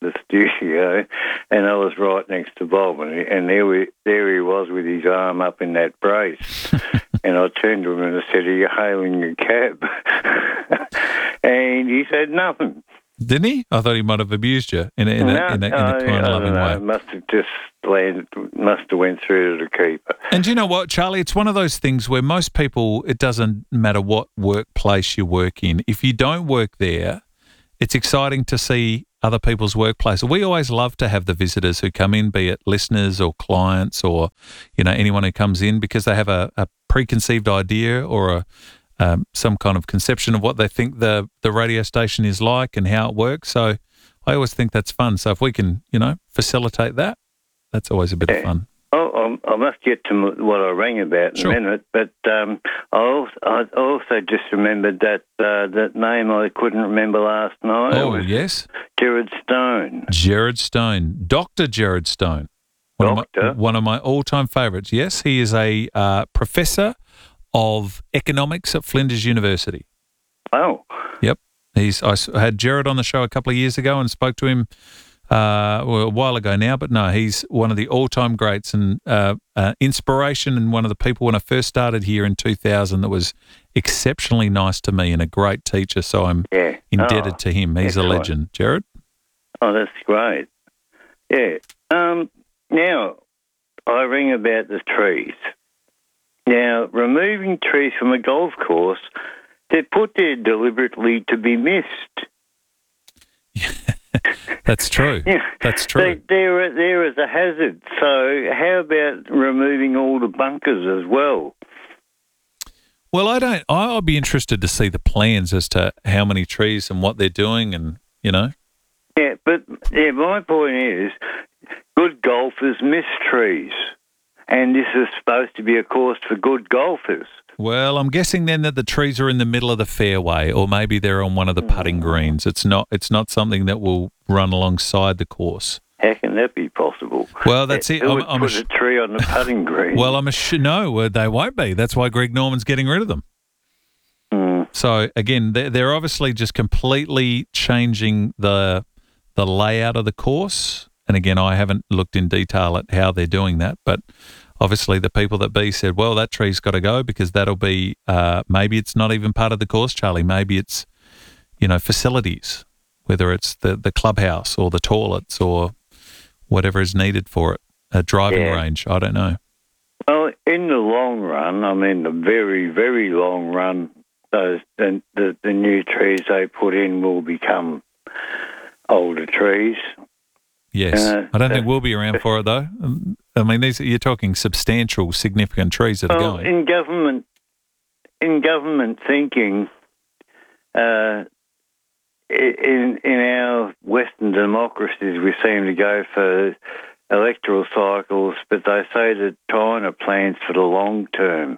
the studio, and I was right next to Bob, and, and there, we, there he was with his arm up in that brace. And I turned to him and I said, "Are you hailing a cab?" And he said nothing. Didn't he? I thought he might have abused you in a, in a, no, in a, in a no, kind-loving way. Must have just landed, must have went through to the keeper. And do you know what, Charlie? It's one of those things where most people, it doesn't matter what workplace you work in. If you don't work there, it's exciting to see other people's workplace. We always love to have the visitors who come in, be it listeners or clients or, you know, anyone who comes in, because they have a, a preconceived idea or a um, some kind of conception of what they think the, the radio station is like and how it works. So I always think that's fun. So if we can, you know, facilitate that, that's always a bit yeah. of fun. Oh, I must get to what I rang about in sure. a minute, but um, I, also, I also just remembered that uh, that name I couldn't remember last night. Oh, yes? Gerard Stone. Gerard Stone. Doctor Gerard Stone. One Doctor? Of my, one of my all-time favourites. Yes, he is a uh, professor of economics at Flinders University. Oh. Yep. He's. I had Gerard on the show a couple of years ago and spoke to him Uh, well, a while ago now, but no, he's one of the all-time greats and uh, uh, inspiration, and one of the people when I first started here in two thousand that was exceptionally nice to me and a great teacher, so I'm yeah. indebted oh, to him. He's a legend. Gerard? Oh, that's great. Yeah. Um, now, I ring about the trees. Now, removing trees from a golf course, they're put there deliberately to be missed. That's true. Yeah. That's true. They, they're, they're as a hazard. So how about removing all the bunkers as well? Well, I don't. I'll be interested to see the plans as to how many trees and what they're doing, and you know. Yeah, but yeah, my point is, good golfers miss trees, and this is supposed to be a course for good golfers. Well, I'm guessing then that the trees are in the middle of the fairway, or maybe they're on one of the putting greens. It's not. It's not something that will run alongside the course. How can that be possible? Well, that's it. Who I'm, would I'm put a, a tree on the putting green? Well, I'm a sh- no, uh, they won't be. That's why Greg Norman's getting rid of them. Mm. So again, they're, they're obviously just completely changing the the layout of the course. And again, I haven't looked in detail at how they're doing that, but obviously the people that be said, well, that tree's got to go because that'll be uh, maybe it's not even part of the course, Charlie. Maybe it's, you know, facilities, whether it's the, the clubhouse or the toilets or whatever is needed for it, a driving Yeah. range. I don't know. Well, in the long run, I mean the very, very long run, those the, the, the new trees they put in will become older trees. Yes. Uh, I don't think uh, we'll be around for it, though. Um, I mean, these you're talking substantial, significant trees that are Well, going. in government, in government thinking, uh, in in our Western democracies, we seem to go for electoral cycles, but they say that China plans for the long term.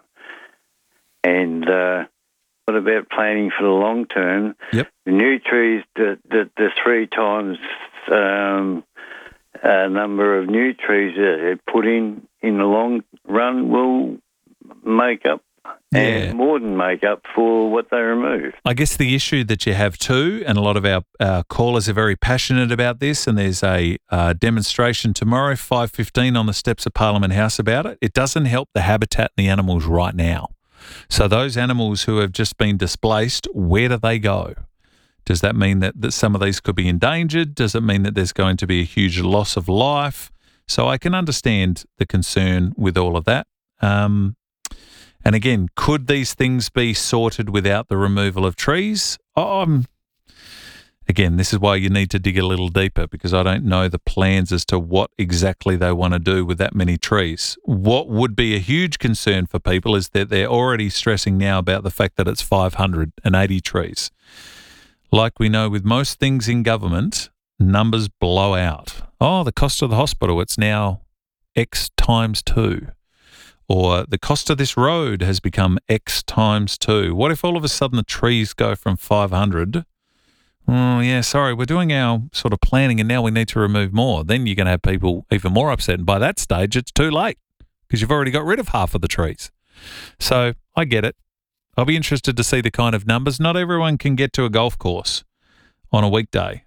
And uh, what about planning for the long term? Yep. The new trees, the the, the three times um, uh, number of new trees that they put in in the long run will make up. Yeah. And more than make up for what they remove. I guess the issue that you have too, and a lot of our uh, callers are very passionate about this, and there's a uh, demonstration tomorrow, five fifteen, on the steps of Parliament House about it. It doesn't help the habitat and the animals right now. So those animals who have just been displaced, where do they go? Does that mean that, that some of these could be endangered? Does it mean that there's going to be a huge loss of life? So I can understand the concern with all of that. Um, And again, could these things be sorted without the removal of trees? Um, again, this is why you need to dig a little deeper, because I don't know the plans as to what exactly they want to do with that many trees. What would be a huge concern for people is that they're already stressing now about the fact that it's five hundred eighty trees. Like we know with most things in government, numbers blow out. Oh, the cost of the hospital, it's now X times two. Or the cost of this road has become X times two. What if all of a sudden the trees go from five hundred? Oh, yeah, sorry, we're doing our sort of planning and now we need to remove more. Then you're going to have people even more upset. And by that stage, it's too late because you've already got rid of half of the trees. So I get it. I'll be interested to see the kind of numbers. Not everyone can get to a golf course on a weekday.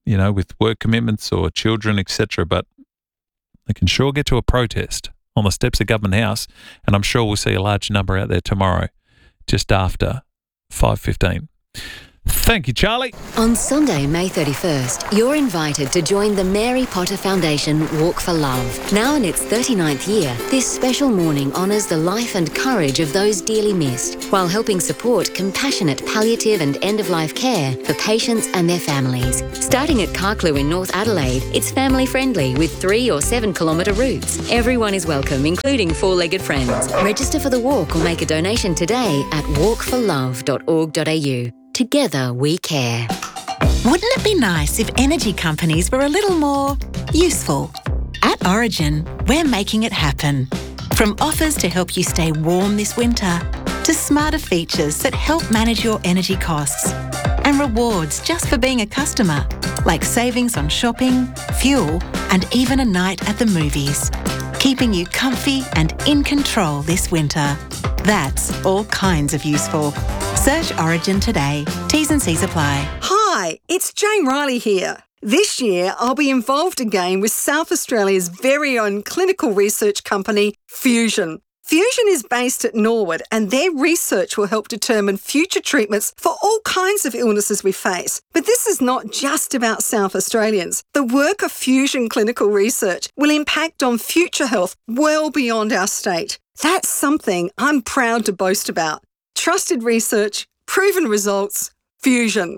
you know, with work commitments or children, et cetera. But they can sure get to a protest on the steps of Government House, and I'm sure we'll see a large number out there tomorrow, just after five fifteen. Thank you, Charlie. On Sunday, May thirty-first, you're invited to join the Mary Potter Foundation Walk for Love. Now in its thirty-ninth year, this special morning honours the life and courage of those dearly missed, while helping support compassionate palliative and end-of-life care for patients and their families. Starting at Carclew in North Adelaide, it's family-friendly with three or seven kilometre routes. Everyone is welcome, including four-legged friends. Register for the walk or make a donation today at walk for love dot org dot a u. Together we care. Wouldn't it be nice if energy companies were a little more useful? At Origin, we're making it happen. From offers to help you stay warm this winter, to smarter features that help manage your energy costs, and rewards just for being a customer, like savings on shopping, fuel, and even a night at the movies. Keeping you comfy and in control this winter. That's all kinds of useful. Search Origin today. T's and C's apply. Hi, it's Jane Riley here. This year, I'll be involved again with South Australia's very own clinical research company, Fusion. Fusion is based at Norwood, and their research will help determine future treatments for all kinds of illnesses we face. But this is not just about South Australians. The work of Fusion Clinical Research will impact on future health well beyond our state. That's something I'm proud to boast about. Trusted research, proven results, Fusion.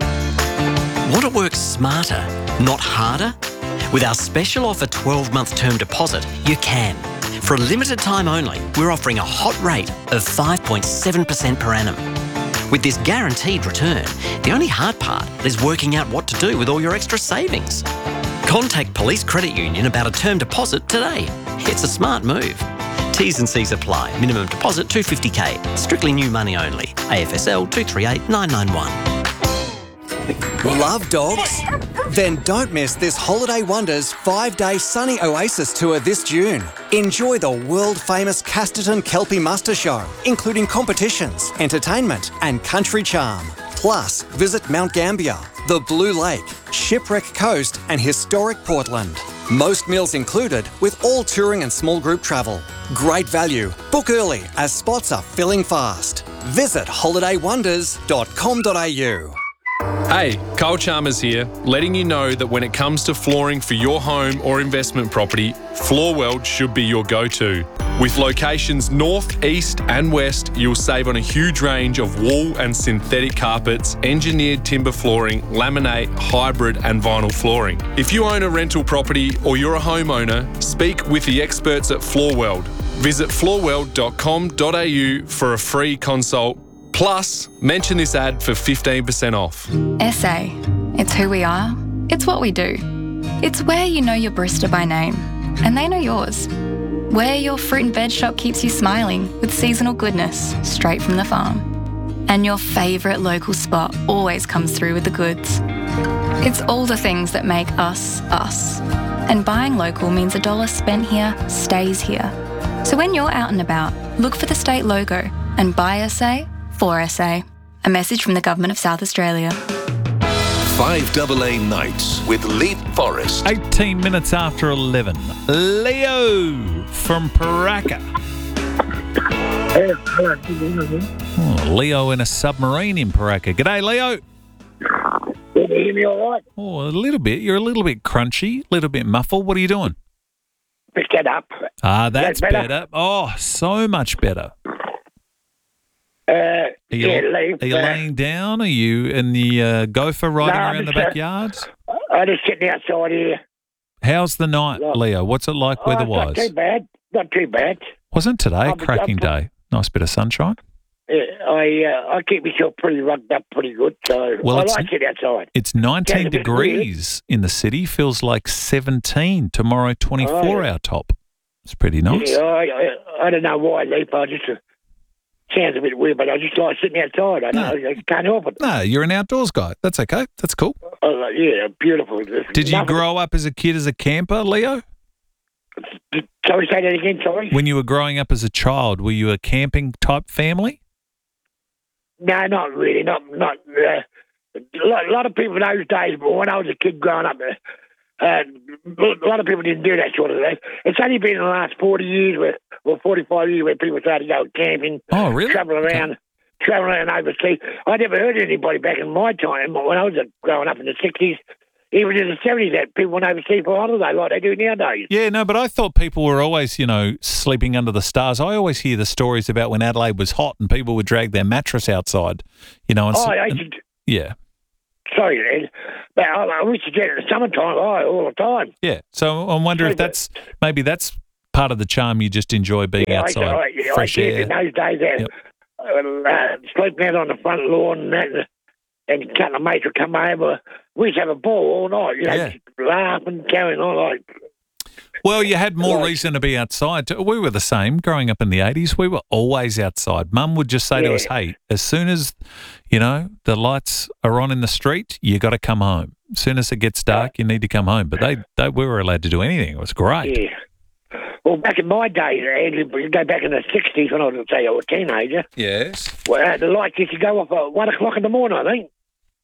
Want to work smarter, not harder? With our special offer twelve-month term deposit, you can. For a limited time only, we're offering a hot rate of five point seven percent per annum. With this guaranteed return, the only hard part is working out what to do with all your extra savings. Contact Police Credit Union about a term deposit today. It's a smart move. T's and C's apply. Minimum deposit two hundred fifty thousand. Strictly new money only. A F S L two three eight nine nine one. Love dogs? Then don't miss this Holiday Wonders five-day sunny oasis tour this June. Enjoy the world-famous Casterton Kelpie Muster Show, including competitions, entertainment and country charm. Plus, visit Mount Gambier, the Blue Lake, Shipwreck Coast and historic Portland. Most meals included with all touring and small group travel. Great value. Book early as spots are filling fast. Visit holiday wonders dot com dot a u. Hey, Cole Chalmers here, letting you know that when it comes to flooring for your home or investment property, Floorweld should be your go-to. With locations north, east and west, you'll save on a huge range of wool and synthetic carpets, engineered timber flooring, laminate, hybrid and vinyl flooring. If you own a rental property or you're a homeowner, speak with the experts at Floorweld. Visit floorweld dot com dot a u for a free consult. Plus, mention this ad for fifteen percent off. S A. It's who we are. It's what we do. It's where you know your barista by name, and they know yours. Where your fruit and veg shop keeps you smiling with seasonal goodness straight from the farm. And your favourite local spot always comes through with the goods. It's all the things that make us, us. And buying local means a dollar spent here stays here. So when you're out and about, look for the state logo and buy S A for S A. A message from the Government of South Australia. five A A Nights with Leith Forrest. eighteen minutes after eleven. Leo from Paraka. Oh, Leo in a submarine in Paraka. G'day, Leo. Can you hear me all right? Oh, a little bit. You're a little bit crunchy, a little bit muffled. What are you doing? Pick that up. Ah, that's That's better. better. Oh, so much better. Uh, Are you, yeah, Leith, are you uh, laying down? Are you in the uh, gopher riding No, I'm around the just, uh, backyard? I'm just sitting outside here. How's the night, Leo? What's it like Oh, it's weather-wise? Not too bad. Not too bad. Wasn't today a I'm- cracking I'm- day? Nice bit of sunshine. Yeah, I uh, I keep myself pretty rugged up pretty good, so Well, I it's- like sitting outside. It's nineteen Sounds a bit weird. degrees in the city. Feels like seventeen. Tomorrow, twenty-four Oh, yeah. our top. It's pretty nice. Yeah, I, I, I don't know why, Leap. I just uh, sounds a bit weird, but I just like sitting outside. I know I can't help it. No, you're an outdoors guy. That's okay. That's cool. Uh, yeah, beautiful. Did you grow up as a kid as a camper, Leo? Sorry, say that again. Sorry. When you were growing up as a child, were you a camping type family? No, not really. Not not. Uh, a lot, a lot of people in those days, but when I was a kid growing up, uh, a lot of people didn't do that sort of thing. It's only been in the last forty years, where, or forty-five years, where people started to go camping, oh, really? travel around, okay. travel around overseas. I never heard of anybody back in my time, when I was growing up in the sixties, even in the seventies, that people went overseas for holiday like they do nowadays. Yeah, no, but I thought people were always, you know, sleeping under the stars. I always hear the stories about when Adelaide was hot and people would drag their mattress outside, you know. And, oh, I and, should, yeah. Sorry, Ed, but I, I wish to get it in the summertime, oh, all the time. Yeah, so I wonder so, if that's, maybe that's part of the charm. You just enjoy being yeah, outside, I, I, yeah, fresh I air. In those days, uh, yep. uh, sleeping out on the front lawn and that, and a couple of mates would come over. We used to have a ball all night, you know, yeah. laughing, carrying on like. Well, you had more like, reason to be outside. We were the same growing up in the eighties. We were always outside. Mum would just say yeah. to us, hey, as soon as, you know, the lights are on in the street, you got to come home. As soon as it gets dark, you need to come home. But they, they we were allowed to do anything. It was great. Yeah. Well, back in my day, Andrew, you go back in the sixties when I was, say, I was a teenager. Yes. Well, uh, the lights used to go off at one o'clock in the morning, I think.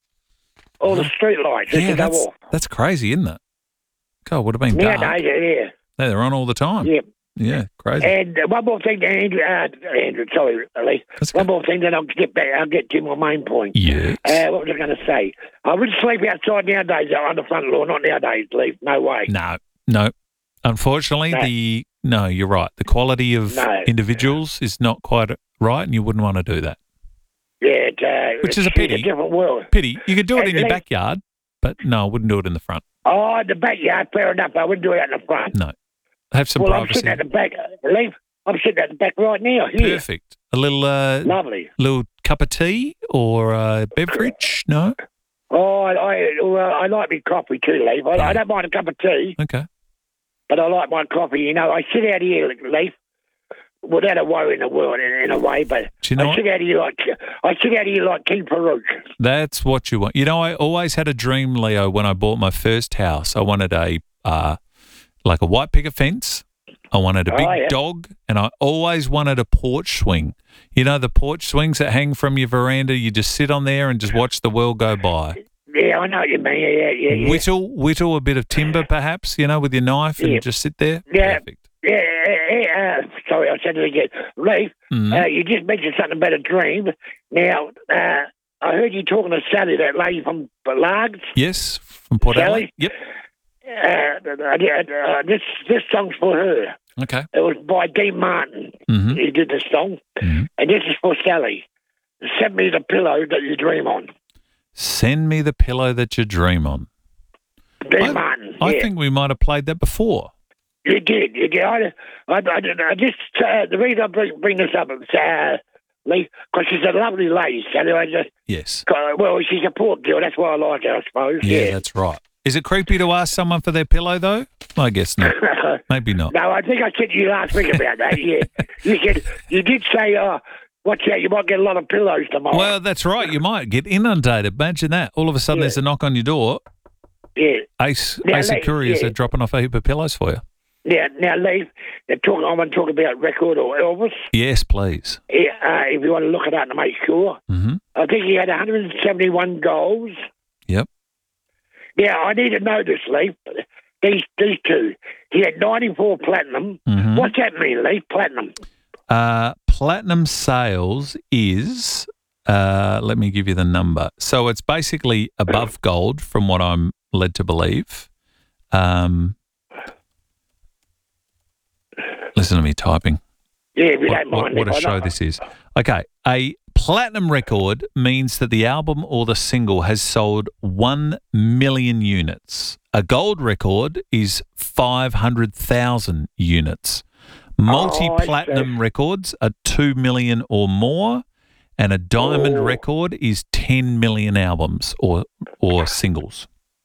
All the street lights used yeah, to go that's, off. That's crazy, isn't it? God, would have been Nowadays, dark. yeah. No, they're on all the time. Yeah. Yeah, crazy. And uh, one more thing, Andrew, uh, Andrew sorry, Lee. One more thing, then I'll get back. I'll get to my main point. Yes. Uh, what was I going to say? I wouldn't sleep outside nowadays on the front lawn. Not nowadays, Lee. No way. No, no. Unfortunately, no. the no, you're right. The quality of no. individuals is not quite right, and you wouldn't want to do that. Yeah, it, uh, which is a pity. A different world. Pity. You could do it and in your Lee, backyard, but no, I wouldn't do it in the front. Oh, in the backyard, fair enough. I wouldn't do it in the front. No. Have some well, privacy. I'm sitting at the back. Leave. I'm sitting at the back right now. Here. Perfect. A little uh, lovely. Little cup of tea or a beverage? No. Oh, I I, well, I like my coffee too, Leaf. I, yeah. I don't mind a cup of tea. Okay. But I like my coffee. You know, I sit out here, Leaf, without a worry in the world, in, in a way. But Do you know I sit what? out here like I sit out here like King Farouk. That's what you want. You know, I always had a dream, Leo. When I bought my first house, I wanted a. Uh, like a white picket fence. I wanted a big oh, yeah. dog, and I always wanted a porch swing. You know, the porch swings that hang from your veranda, you just sit on there and just watch the world go by. Yeah, I know what you mean. Yeah, yeah, yeah. Whittle, whittle a bit of timber, perhaps, you know, with your knife and yeah. just sit there. Yeah. Perfect. Yeah, yeah, uh, sorry, I said it again. Leif, mm-hmm. uh, you just mentioned something about a dream. Now, uh, I heard you talking to Sally, that lady from Largs. Yes, from Port Sally? Adelaide. Yep. Uh, uh, this this song's for her. Okay. It was by Dean Martin. Mm-hmm. He did the song. Mm-hmm. And this is for Sally. Send me the pillow that you dream on. Send me the pillow that you dream on. Dean I, Martin. I yeah. think we might have played that before. You did. You did. I, I, I, I just, uh, the reason I bring, bring this up is, uh, Lee, because she's a lovely lady, Sally. I just, yes. Well, she's a poor girl. That's why I like her, I suppose. Yeah, yeah. that's right. Is it creepy to ask someone for their pillow, though? I guess not. Maybe not. No, I think I said to you last week about that, yeah. You said, you did say, uh, watch out, you might get a lot of pillows tomorrow. Well, that's right. You might get inundated. Imagine that. All of a sudden yeah. there's a knock on your door. Yeah. Ace, now, Ace and Couriers yeah. are dropping off a heap of pillows for you. Now, now, Lee, they're talking, I want to talk about Record or Elvis. Yes, please. Yeah, uh, if you want to look it up to make sure. Mm-hmm. I think he had one hundred seventy-one goals. Yep. Yeah, I need to know this, Lee. These these two. He had ninety-four platinum. Mm-hmm. What's that mean, Lee? Platinum. Uh, platinum sales is, uh, let me give you the number. So it's basically above gold from what I'm led to believe. Um, listen to me typing. Yeah, if you what, don't mind. What, what a show know. this is. Okay, a platinum record means that the album or the single has sold one million units. A gold record is five hundred thousand units. Multi-platinum oh, records are two million or more, and a diamond oh. record is ten million albums or or singles.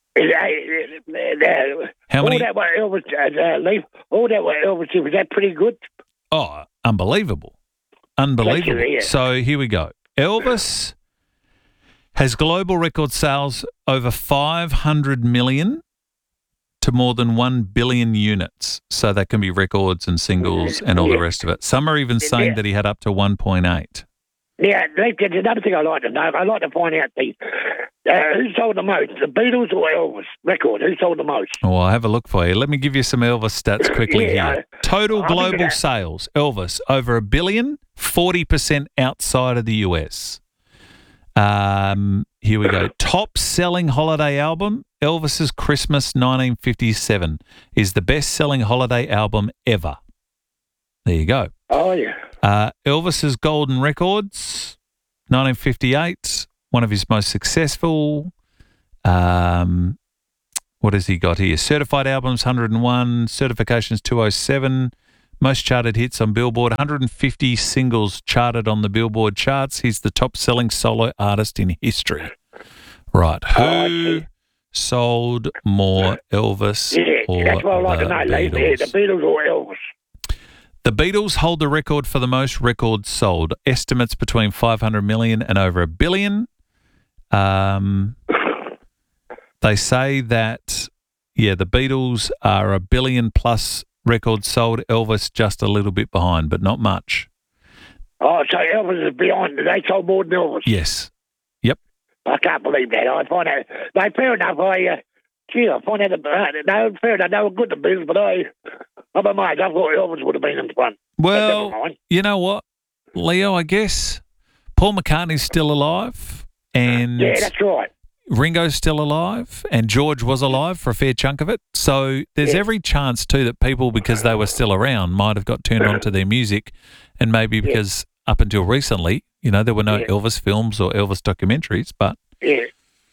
How all many? That what Elvis, uh, Leaf, all that what Elvis did, was that pretty good? Oh, unbelievable. Unbelievable. You, yeah. So here we go. Elvis has global record sales over five hundred million to more than one billion units. So that can be records and singles and all yeah. the rest of it. Some are even saying yeah. that he had up to one point eight. Yeah, Leif, there's another thing I like to know. I like to find out the uh, who sold the most, the Beatles or Elvis record? Who sold the most? Well, I'll have a look for you. Let me give you some Elvis stats quickly Yeah, here. Total I think global that- sales, Elvis, over a billion, forty percent outside of the U S. Um, here we go. Top selling holiday album, Elvis's Christmas nineteen fifty-seven, is the best selling holiday album ever. There you go. Oh, yeah. Uh, Elvis's Golden Records, nineteen fifty-eight, one of his most successful. Um, what has he got here? Certified albums, one hundred and one. Certifications, two oh seven. Most charted hits on Billboard, one hundred fifty singles charted on the Billboard charts. He's the top-selling solo artist in history. Right. Who sold more, Elvis Yeah, or that's what I like to the know, Leif. Yeah, Beatles? the Beatles or Elvis? The Beatles hold the record for the most records sold. Estimates between five hundred million and over a billion. Um, they say that, yeah, the Beatles are a billion plus records sold. Elvis just a little bit behind, but not much. Oh, so Elvis is behind. They sold more than Elvis. Yes. Yep. I can't believe that. I find that. They fair enough. I, uh, gee, I find that. Uh, no, fair enough. They were good, the Beatles, but I, I'm amazed. I thought Elvis would have been in front. Well, you know what, Leo, I guess Paul McCartney's still alive, and Yeah, that's right. Ringo's still alive, and George was alive for a fair chunk of it. So there's Yeah. every chance, too, that people, because they were still around, might have got turned on to their music, and maybe because up until recently, you know, there were no Yeah. Elvis films or Elvis documentaries, but... Yeah.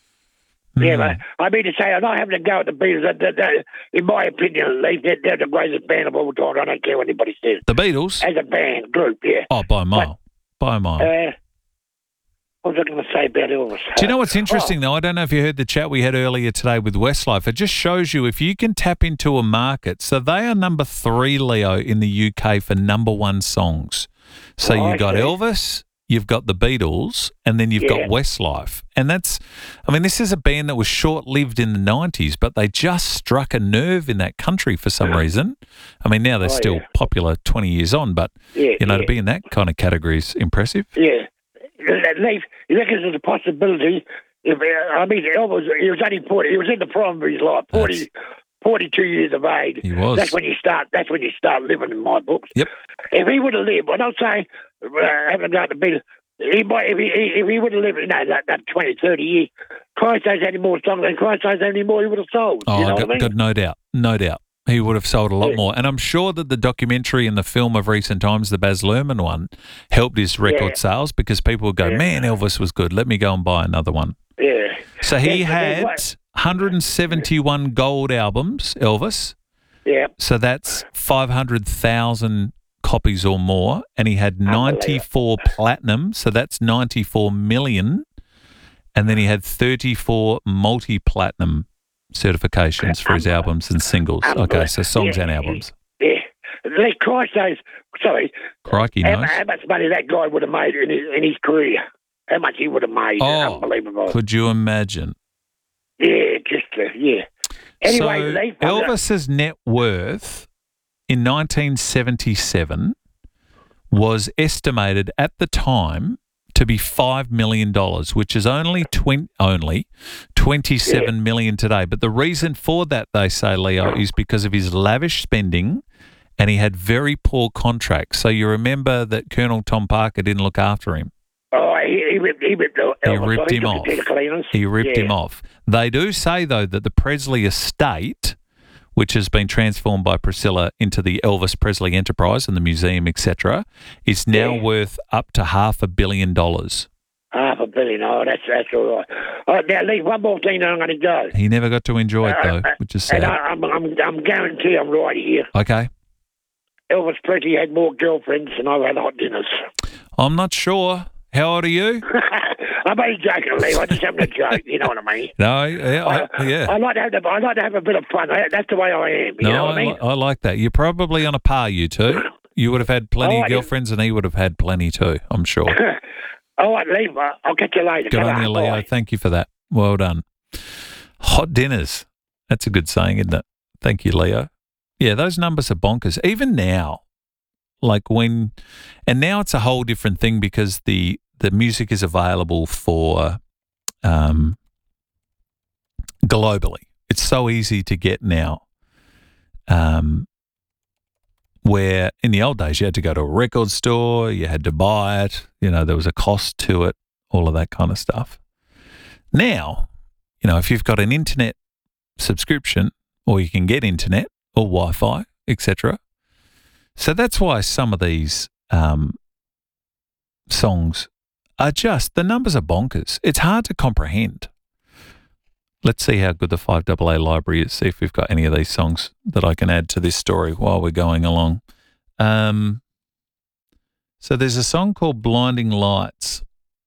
Yeah, but I mean to say, I'm not having to go at the Beatles. That, that, that, in my opinion, Leif, they're, they're the greatest band of all time. I don't care what anybody says. The Beatles? As a band, group, yeah. Oh, by a mile. By a mile. Uh, what was I going to say about Elvis? Do you know what's Uh, interesting, though? I don't know if you heard the chat we had earlier today with Westlife. It just shows you if you can tap into a market. So they are number three, Leo, in the U K for number one songs. So Oh, I you've got see. Elvis, you've got the Beatles, and then you've Yeah. got Westlife. And that's, I mean, this is a band that was short-lived in the nineties, but they just struck a nerve in that country for some reason. I mean, now they're Oh, still yeah. popular twenty years on, but, Yeah, you know, to yeah. be in that kind of category is impressive. Yeah. Leif, you reckon there's a possibility if, uh, I mean, Elvis, he was only forty, he was in the prime of his life, forty, forty-two years of age. He was. That's when you start, that's when you start living in my books. Yep. If he would have lived, I'm not saying, uh, having gone to be, he might, if he, if he would have lived, you know, that, that twenty, thirty years, Christ knows how many more songs and Christ knows how many more he would have sold. Oh, you know got, what I mean? got no doubt. No doubt. He would have sold a lot Yeah. more. And I'm sure that the documentary and the film of recent times, the Baz Luhrmann one, helped his record Yeah. sales because people would go, Yeah. man, Elvis was good. Let me go and buy another one. Yeah. So he Yeah, but there's had what- one hundred seventy-one gold albums, Elvis. Yeah. So that's five hundred thousand copies or more. And he had ninety-four platinum. So that's ninety-four million. And then he had thirty-four multi-platinum certifications for his albums and singles. Okay, so songs Yeah. and albums. Yeah. Like Christ knows, sorry, Crikey how, knows. how much money that guy would have made in his, in his career. How much he would have made. Oh, Unbelievable. could you imagine? Yeah, just, uh, yeah. Anyway, so Leif, I'm gonna- Elvis's net worth in nineteen seventy-seven was estimated at the time to be five million dollars, which is only twenty, only twenty-seven million today. But the reason for that, they say, Leo, is because of his lavish spending, and he had very poor contracts. So you remember that Colonel Tom Parker didn't look after him. Oh, he, he ripped, he ripped, the- He Elvis ripped off. him took off. the cleaners. He ripped Yeah. him off. They do say, though, that the Presley estate, which has been transformed by Priscilla into the Elvis Presley Enterprise and the museum, et cetera, is now Yeah. worth up to half a billion dollars. Half a billion. Oh, that's that's all right. All right, now, Leif, one more thing, then I'm going to go. He never got to enjoy it, though, Uh, which is And sad. I, I'm, I'm, I'm guarantee I'm right here. Okay. Elvis Presley had more girlfriends than I've had hot dinners. I'm not sure. How old are you? I'm only joking, Leif. I'm just having a joke. You know what I mean? No, yeah, I, yeah. I like to have the, I like to have a bit of fun. I- That's the way I am. You no, know what I I, mean? li- I like that. You're probably on a par, you two. You would have had plenty Oh, I of didn't- girlfriends, and he would have had plenty too, I'm sure. All right, Leif. I- I'll catch you later. Good Come on you, Leo. Bye. Thank you for that. Well done. Hot dinners. That's a good saying, isn't it? Thank you, Leo. Yeah, those numbers are bonkers. Even now, like when, and now it's a whole different thing because the the music is available for um, globally. It's so easy to get now. Um, where in the old days you had to go to a record store, you had to buy it, you know, there was a cost to it, all of that kind of stuff. Now, you know, if you've got an internet subscription, or you can get internet or Wi-Fi, et cetera. So that's why some of these um, songs are just, the numbers are bonkers. It's hard to comprehend. Let's see how good the five A A library is, see if we've got any of these songs that I can add to this story while we're going along. Um, so there's a song called Blinding Lights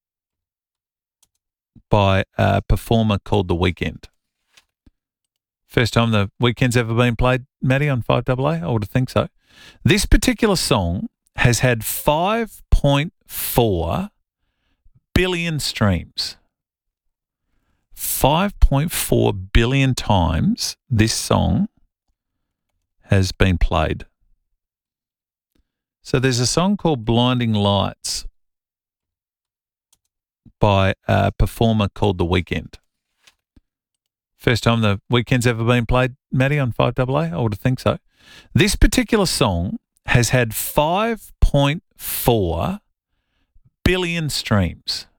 by a performer called The Weeknd. First time The Weeknd's ever been played, Maddie, on five A A? I would think so. This particular song has had five point four billion streams. five point four billion times this song has been played. So there's a song called Blinding Lights by a performer called The Weeknd. First time The Weeknd's ever been played, Maddie, on five A A? I would think so. This particular song has had five point four billion streams.